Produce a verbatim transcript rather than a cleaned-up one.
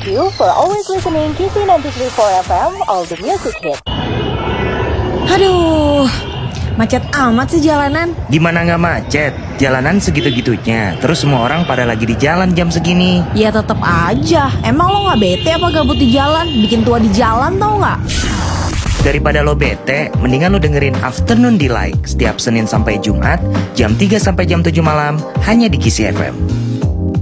Thank you for always listening K C ninety-three point four F M, all the music hit. Aduh, macet amat sih jalanan. Gimana nggak macet? Jalanan segitu-gitunya. Terus semua orang pada lagi di jalan jam segini. Ya tetep aja. Emang lo nggak bete apa gabut di jalan? Bikin tua di jalan tau nggak? Daripada lo bete, mendingan lo dengerin Afternoon Delight setiap Senin sampai Jumat jam tiga sampai jam tujuh malam hanya di K C F M.